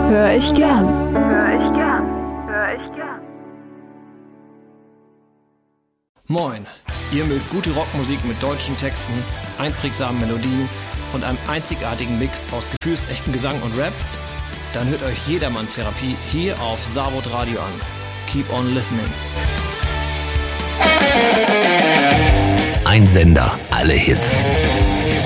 Hör ich gern. Hör ich gern. Hör ich gern. Moin, ihr mögt gute Rockmusik mit deutschen Texten, einprägsamen Melodien und einem einzigartigen Mix aus gefühlsechtem Gesang und Rap? Dann hört euch Jedermann-Therapie hier auf Savod Radio an. Keep on listening. Ein Sender, alle Hits.